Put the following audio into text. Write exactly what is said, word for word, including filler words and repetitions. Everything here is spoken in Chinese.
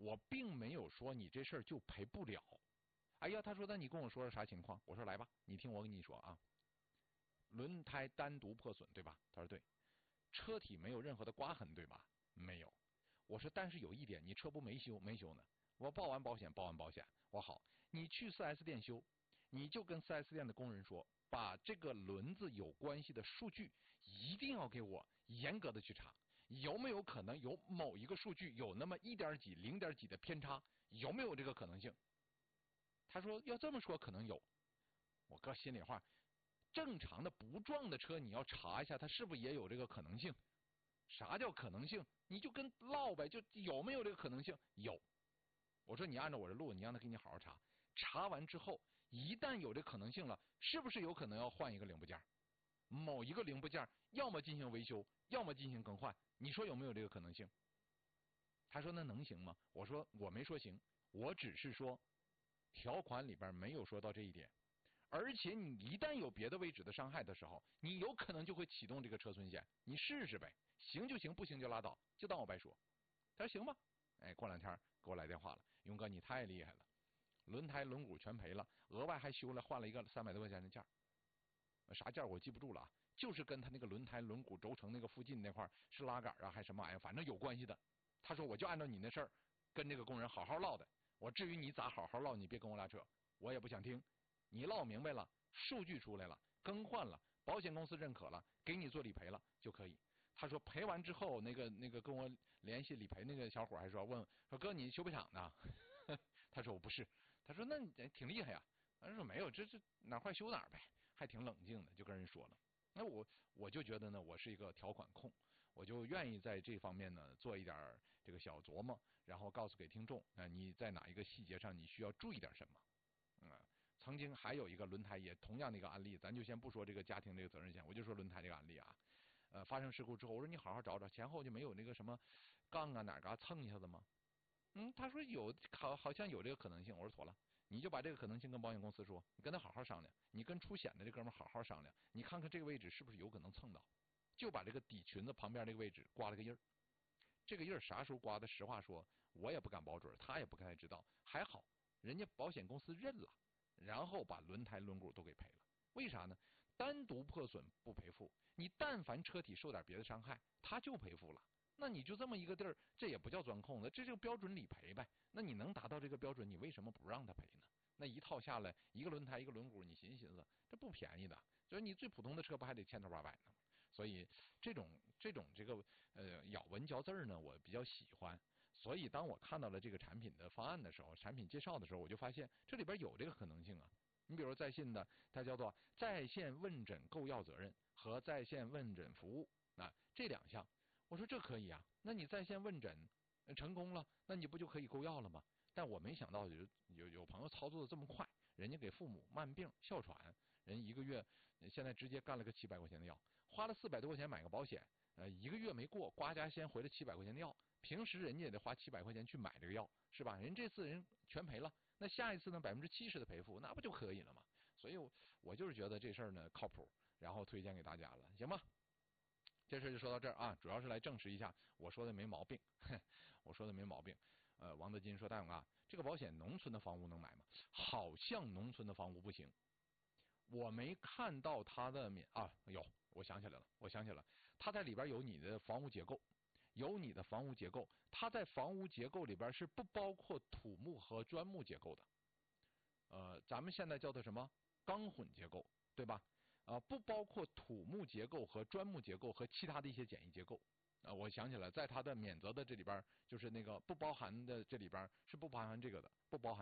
我并没有说你这事儿就赔不了。哎呀，他说那你跟我说是啥情况？我说来吧，你听我跟你说啊，轮胎单独破损对吧？他说对。车体没有任何的刮痕对吧？没有。我说但是有一点，你车不没修没修呢？我报完保险报完保险。我好，你去 四 S 店修，你就跟 四 S 店的工人说，把这个轮子有关系的数据一定要给我严格的去查，有没有可能有某一个数据有那么一点几零点几的偏差，有没有这个可能性？他说要这么说可能有。我哥心里话，正常的不撞的车你要查一下它是不是也有这个可能性。啥叫可能性？你就跟唠呗，就有没有这个可能性？有。我说你按照我的路，你让他给你好好查，查完之后一旦有这可能性了，是不是有可能要换一个零部件？某一个零部件要么进行维修，要么进行更换，你说有没有这个可能性？他说那能行吗？我说我没说行，我只是说条款里边没有说到这一点，而且你一旦有别的位置的伤害的时候，你有可能就会启动这个车损险，你试试呗，行就行，不行就拉倒，就当我白说。他说行吧。哎，过两天给我来电话了，勇哥你太厉害了，轮胎轮毂全赔了，额外还修了换了一个三百多块钱的件，啥件我记不住了啊，就是跟他那个轮胎轮毂轴承那个附近那块是拉杆啊还是什么玩意儿，反正有关系的。他说我就按照你那事儿跟这个工人好好唠的，我至于你咋好好唠，你别跟我俩扯，我也不想听。你唠明白了，数据出来了，更换了，保险公司认可了，给你做理赔了就可以。他说赔完之后，那个那个跟我联系理赔那个小伙还说问说哥你修不厂的？他说我不是。他说那你挺厉害呀。他说没有，这这哪坏修哪呗，还挺冷静的，就跟人说了。那我我就觉得呢，我是一个条款控，我就愿意在这方面呢做一点这个小琢磨，然后告诉给听众啊、呃，你在哪一个细节上你需要注意点什么。嗯，曾经还有一个轮胎也同样的一个案例，咱就先不说这个家庭这个责任险，我就说轮胎这个案例啊。呃，发生事故之后，我说你好好找找，前后就没有那个什么杠啊哪嘎蹭一下子吗？嗯，他说有，好好像有这个可能性。我说妥了，你就把这个可能性跟保险公司说，你跟他好好商量，你跟出险的这哥们好好商量，你看看这个位置是不是有可能蹭到，就把这个底裙子旁边这个位置刮了个印儿。这个印儿啥时候刮的？实话说，我也不敢保准，他也不太知道。还好，人家保险公司认了，然后把轮胎轮毂都给赔了。为啥呢？单独破损不赔付，你但凡车体受点别的伤害，他就赔付了。那你就这么一个地儿，这也不叫钻空子，这就标准理赔呗。那你能达到这个标准，你为什么不让他赔呢？那一套下来，一个轮胎一个轮毂，你寻思寻思，这不便宜的。就是你最普通的车不还得千头八百呢？所以这种这种这个呃咬文嚼字呢，我比较喜欢。所以当我看到了这个产品的方案的时候，产品介绍的时候，我就发现这里边有这个可能性啊。你比如在线的，它叫做在线问诊购药责任和在线问诊服务啊，这两项，我说这可以啊。那你在线问诊成功了，那你不就可以购药了吗？但我没想到有有有朋友操作的这么快，人家给父母慢病哮喘，人一个月现在直接干了个七百块钱的药，花了四百多块钱买个保险，呃，一个月没过，呱家先回了七百块钱的药。平时人家也得花七百块钱去买这个药，是吧？人这次人全赔了。那下一次呢，百分之七十的赔付，那不就可以了吗？所以我，我就是觉得这事儿呢靠谱，然后推荐给大家了，行吧？这事就说到这儿啊，主要是来证实一下我说的没毛病，我说的没毛病。呃，王德金说：“大勇啊，这个保险农村的房屋能买吗？好像农村的房屋不行，我没看到它的免啊，有，我想起来了，我想起来了，它在里边有你的房屋结构。”有你的房屋结构，它在房屋结构里边是不包括土木和砖木结构的，呃，咱们现在叫做什么钢混结构，对吧？啊、呃，不包括土木结构和砖木结构和其他的一些简易结构。啊、呃，我想起来，在它的免责的这里边，就是那个不包含的这里边是不包含这个的，不包含。